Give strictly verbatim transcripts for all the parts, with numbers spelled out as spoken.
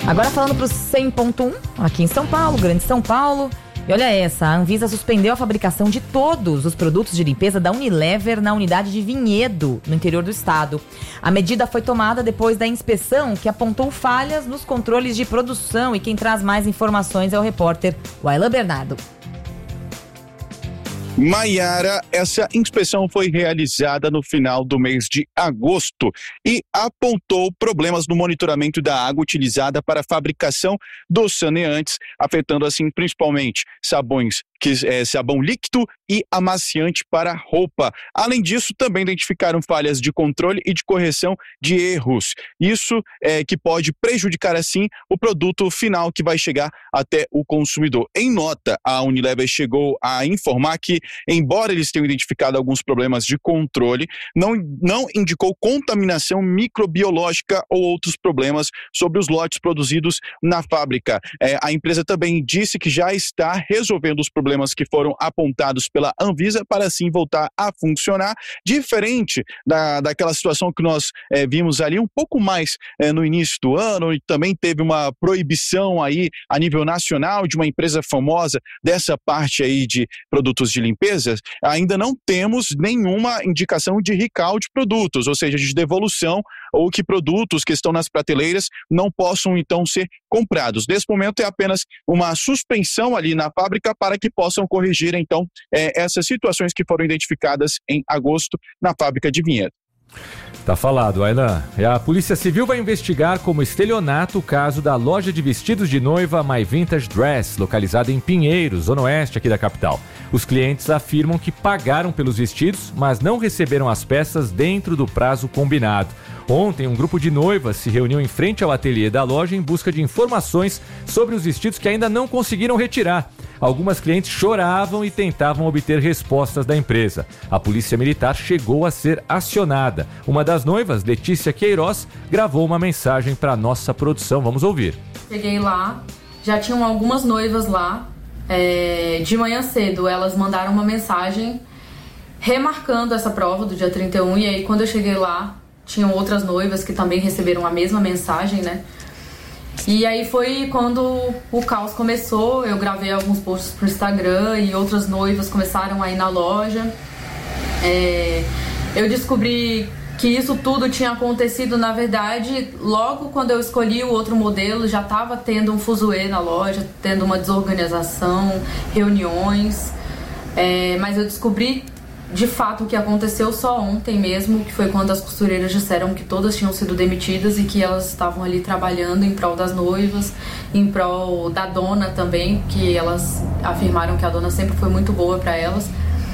Agora falando para o cem ponto um, aqui em São Paulo, Grande São Paulo. E olha essa, a Anvisa suspendeu a fabricação de todos os produtos de limpeza da Unilever na unidade de Vinhedo, no interior do estado. A medida foi tomada depois da inspeção que apontou falhas nos controles de produção. E quem traz mais informações é o repórter Wailan Bernardo. Maiara, essa inspeção foi realizada no final do mês de agosto e apontou problemas no monitoramento da água utilizada para a fabricação dos saneantes, afetando assim principalmente sabões, que é sabão líquido e amaciante para roupa. Além disso, também identificaram falhas de controle e de correção de erros. Isso é que pode prejudicar assim o produto final que vai chegar até o consumidor. Em nota, a Unilever chegou a informar que, embora eles tenham identificado alguns problemas de controle, não, não indicou contaminação microbiológica ou outros problemas sobre os lotes produzidos na fábrica. É, a empresa também disse que já está resolvendo os problemas que foram apontados pela Anvisa para assim voltar a funcionar, diferente da, daquela situação que nós é, vimos ali um pouco mais é, no início do ano, e também teve uma proibição aí a nível nacional de uma empresa famosa dessa parte aí de produtos de limpeza. Ainda não temos nenhuma indicação de recall de produtos, ou seja, de devolução, ou que produtos que estão nas prateleiras não possam então ser comprados. Nesse momento é apenas uma suspensão ali na fábrica para que possam corrigir então é, essas situações que foram identificadas em agosto na fábrica de Vinhedo. Tá falado, Wailan. A Polícia Civil vai investigar como estelionato o caso da loja de vestidos de noiva My Vintage Dress, localizada em Pinheiros, zona oeste aqui da capital. Os clientes afirmam que pagaram pelos vestidos, mas não receberam as peças dentro do prazo combinado. Ontem, um grupo de noivas se reuniu em frente ao ateliê da loja em busca de informações sobre os vestidos que ainda não conseguiram retirar. Algumas clientes choravam e tentavam obter respostas da empresa. A Polícia Militar chegou a ser acionada. Uma das noivas, Letícia Queiroz, gravou uma mensagem para nossa produção. Vamos ouvir. Cheguei lá, já tinham algumas noivas lá. É, de manhã cedo, elas mandaram uma mensagem remarcando essa prova do dia trinta e um. E aí, quando eu cheguei lá, tinham outras noivas que também receberam a mesma mensagem, né? E aí foi quando o caos começou. Eu gravei alguns posts pro Instagram e outras noivas começaram a ir na loja. É, eu descobri que isso tudo tinha acontecido, na verdade, logo quando eu escolhi o outro modelo, já estava tendo um fuzuê na loja, tendo uma desorganização, reuniões. É, mas eu descobri de fato o que aconteceu só ontem mesmo, que foi quando as costureiras disseram que todas tinham sido demitidas e que elas estavam ali trabalhando em prol das noivas, em prol da dona também, que elas afirmaram que a dona sempre foi muito boa para elas.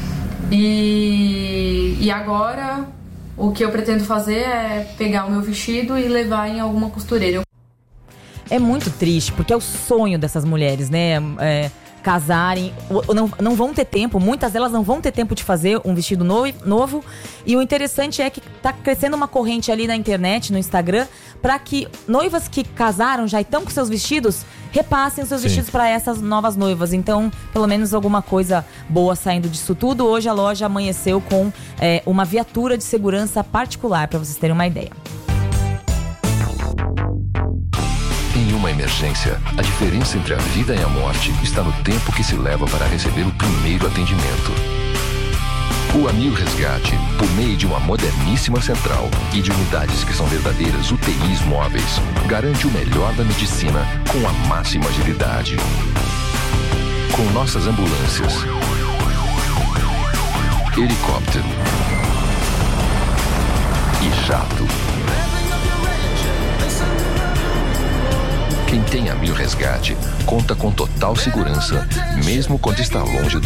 E, e agora o que eu pretendo fazer é pegar o meu vestido e levar em alguma costureira. É muito triste, porque é o sonho dessas mulheres, né? É... casarem, não, não vão ter tempo, muitas delas não vão ter tempo de fazer um vestido no, novo. E o interessante é que tá crescendo uma corrente ali na internet, no Instagram, para que noivas que casaram já estão com seus vestidos, repassem os seus Sim. vestidos para essas novas noivas. Então, pelo menos alguma coisa boa saindo disso tudo. Hoje a loja amanheceu com é, uma viatura de segurança particular, para vocês terem uma ideia. Em uma emergência, a diferença entre a vida e a morte está no tempo que se leva para receber o primeiro atendimento. O Amil Resgate, por meio de uma moderníssima central e de unidades que são verdadeiras U T Is móveis, garante o melhor da medicina com a máxima agilidade. Com nossas ambulâncias, helicóptero e jato. Quem tem Amil Resgate conta com total segurança, mesmo quando está longe do